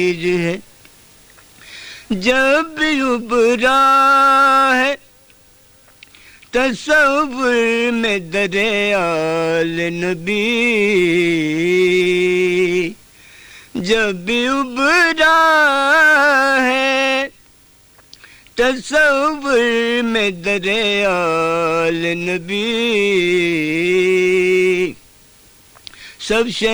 है जब भी उभरा है तसव्वुर में दरियाल नबी, जब भी उभरा है तसव्वुर में दरियाल नबी, सब